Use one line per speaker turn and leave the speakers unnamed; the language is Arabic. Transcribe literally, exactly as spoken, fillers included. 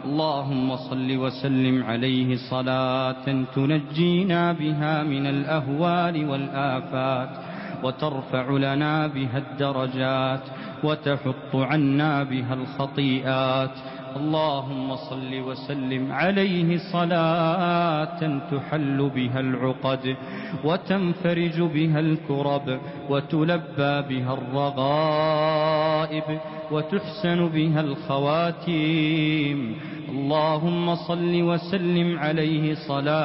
اللهم صل وسلم عليه صلاة تنجينا بها من الأهوال والآفات وترفع لنا بها الدرجات وتحط عنا بها الخطيئات. اللهم صل وسلم عليه صلاة تحل بها العقد وتنفرج بها الكرب وتلبى بها الرغائب وتحسن بها الخواتيم. اللهم صل وسلم عليه صلاة